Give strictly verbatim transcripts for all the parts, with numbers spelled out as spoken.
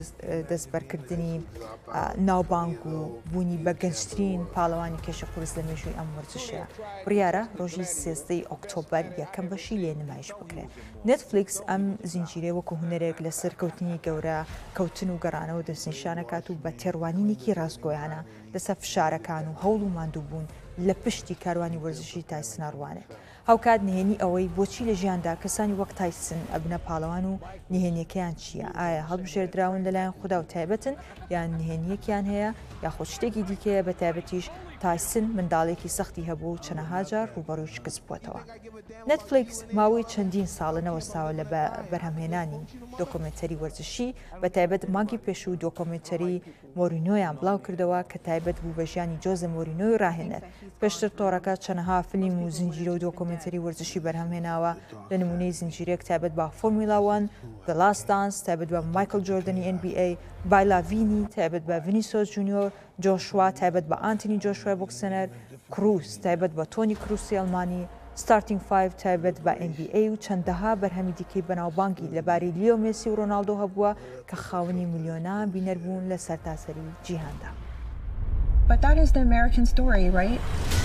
دەستبەرکردنی ناوبانگ و بوونی بە گەنجترین پاڵەوانی کێشە قورس لە مێژووی ئەم وەرزشەیە بڕیارە ڕۆژی سێزدەی ئۆکتۆبەر یەکەم بەشی لێ نمایش بکرێت. نێتفلیکس ئەم زنجیرەیە وەکو هونەرێک لە سەرکەوتنی گەورە کەوتن و گەڕانەوە دەستنیشانەکات و بە تێڕوانینێکی ڕاستگۆیانە لەسەر فشارەکان و هەوڵ و ماندووبوون لە پشتی کاروانی وەرزشی تایسن ڕوانێت. هاوکات نهێنی ئەوەی بۆچی لە ژیاندا کەسانی وەک تایسن ئەبنە پاڵەوان و نهێنیەکەیان چییە؟ ئایا هەڵبژێردراون لەلایەن خوددا و تایبەتن یان نهێنیەکیان هەیە یاخۆ شتێکی دیکەیە بە تایبەتیش تایسن منداڵێکی سەختی هەبوو و چەنەها جار ڕوبەڕووی شکست بووەتەوە. نێتفلیکس ماوەی چەندین ساڵە نەوەستاوە لە بەرهەمهێنانی دۆکۆمنتەری وەرزشی بە تایبەت مانگی پێشوو دۆکۆمنتەری مۆرینۆیان بڵاو کردەوە کە تایبەت بوو بە ژیانی جۆزە مۆرینۆی ڕاهێنەر. پێشتر تۆڕەکە چەنەها فیلم و زنجیرە و دۆکۆمنتەری وەرزشی بەرهەمهێناوە لە نمونەی زنجیرێک تایبەت بە فۆرمیلا وان، The Last Dance تایبەت بە مایکل جۆردنی ئێن بی ئەی، بایلاڤینی تایبەت بە ڤینیسیۆس جونیۆر، جۆشوا تایبەت بە ئانتۆنی جۆشوای بۆکسەرەر، کروس تایبەت بە تۆنی کروسی ئەڵمانی، ستارتینگ فایڤ تایبەت بە ئێن بی ئەی و چەندەها بەرهەمی دیکەی بەناوبانگی لەباری لیۆ مێسی و ڕۆناڵدۆ هەبووە کە خاوەنی میلیۆنە بینەر بوون لە سەرتاسەری جیهاندا. But that is the American story, right?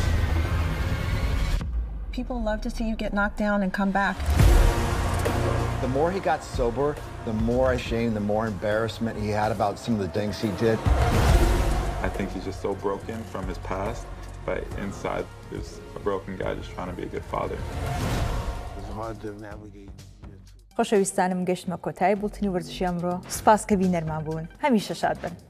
People love to see you get knocked down and come back. The more he got sober, the more shame, the more embarrassment he had about some of the things he did. I think he's just so broken from his past, but inside there's a broken guy just trying to be a good father. It's hard to navigate. خۆشەویستانم گەشتمە کۆتایی بولتنی وەرزشی ئەمڕۆ سپاس کە بینەرمان بوون هەمیشە شاد بن.